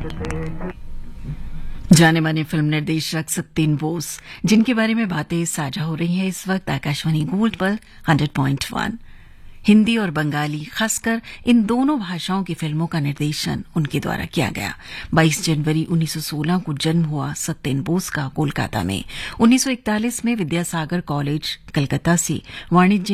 जाने माने फिल्म निर्देशक सत्येन बोस, जिनके बारे में बातें साझा हो रही हैं इस वक्त आकाशवाणी गोल्ड पर 100.1। हिंदी और बंगाली, खासकर इन दोनों भाषाओं की फिल्मों का निर्देशन उनके द्वारा किया गया। 22 जनवरी 1916 को जन्म हुआ सत्येन बोस का कोलकाता में। 1941 में विद्यासागर कॉलेज कलकत्ता से वाणिज्य